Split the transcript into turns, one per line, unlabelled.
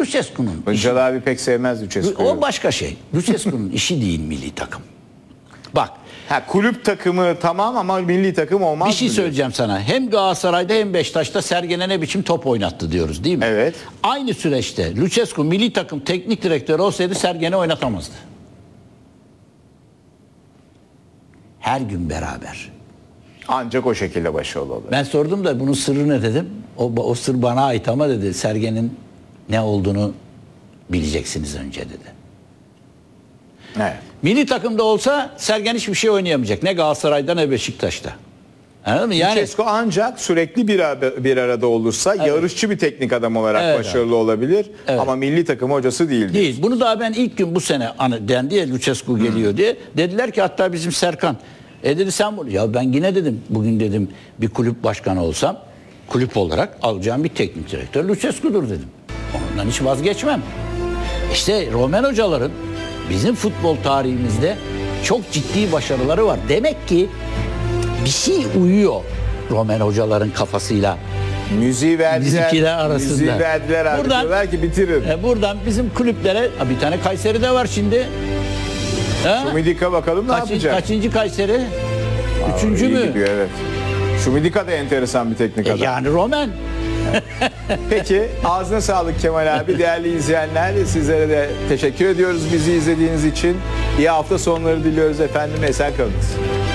Lucescu'nun
Hıncal abi pek sevmez Lucescu'yu.
o başka şey. Lucescu'nun işi değil milli takım. Bak,
Ha, kulüp takımı tamam ama milli takım olmaz
bir şey
mı diyor?
söyleyeceğim sana. Hem Galatasaray'da hem Beşiktaş'ta Sergen'e ne biçim top oynattı diyoruz değil mi?
Evet.
Aynı süreçte Lucescu milli takım teknik direktörü olsaydı Sergen'i oynatamazdı. Her gün beraber.
Ancak o şekilde başarılı olur.
Ben sordum da bunun sırrı ne dedim. O sır bana ait ama dedi Sergen'in ne olduğunu bileceksiniz önce dedi.
Evet.
Milli takımda olsa Sergen hiçbir şey oynayamayacak. Ne Galatasaray'da ne Beşiktaş'ta. Anladın mı? Yani
Lucescu ancak sürekli bir arada olursa yarışçı bir teknik adam olarak
Evet,
başarılı olabilir. Ama milli takım hocası değil.
değil. Bunu daha ben ilk gün bu sene dendi ya Lucescu geliyor diye. Dediler ki hatta bizim Serkan. Dedi sen bunu. Ya ben yine dedim bugün dedim bir kulüp başkanı olsam kulüp olarak alacağım bir teknik direktör Lucescu'dur dedim. Ondan hiç vazgeçmem. İşte Roman hocaların bizim futbol tarihimizde çok ciddi başarıları var. Demek ki bir şey uyuyor Roman hocaların kafasıyla.
Müziği verdiler.
Bizimkiler arasında.
Müziği verdiler abi.
Buradan-
Diyorlar ki bitirin.
Buradan bizim kulüplere bir tane Kayseri'de var şimdi. Ha?
Şumidika bakalım ne yapacak?
Kaçıncı Kayseri? Üçüncü
İyi
mü?
gidiyor, evet. Şumidika da enteresan bir teknik adam.
Yani Roman.
Peki ağzına sağlık Kemal abi. Değerli izleyenler, sizlere de teşekkür ediyoruz bizi izlediğiniz için. İyi hafta sonları diliyoruz efendim. Esen kalınız.